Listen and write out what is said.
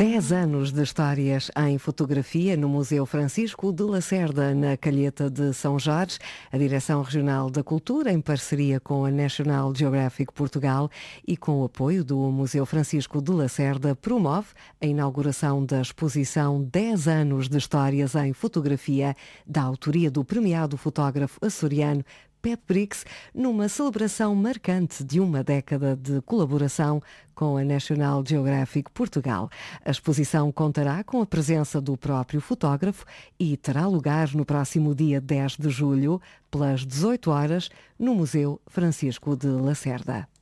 10 anos de histórias em fotografia no Museu Francisco de Lacerda, na Calheta de São Jorge. A Direção Regional da Cultura, em parceria com a National Geographic Portugal e com o apoio do Museu Francisco de Lacerda, promove a inauguração da exposição 10 anos de histórias em fotografia, da autoria do premiado fotógrafo açoriano Pep Brix, numa celebração marcante de uma década de colaboração com a National Geographic Portugal. A exposição contará com a presença do próprio fotógrafo e terá lugar no próximo dia 10 de julho, pelas 18 horas, no Museu Francisco de Lacerda.